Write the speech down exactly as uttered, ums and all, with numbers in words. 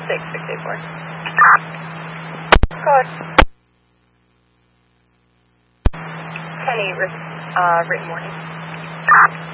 six six eight four. Go ahead. Penny, uh, written warning.